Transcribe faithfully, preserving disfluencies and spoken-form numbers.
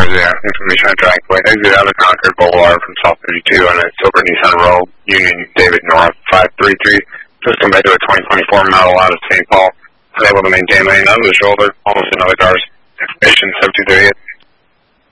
Jersey, uh, information on Dragon Point. Exit out of Concord Boulevard from South thirty-two on a silver Nissan Rogue, Union David North, five three three. Just come back to a twenty twenty-four model out of Saint Paul. Unable to maintain lane under the shoulder, almost in other cars. Information seven two three eight.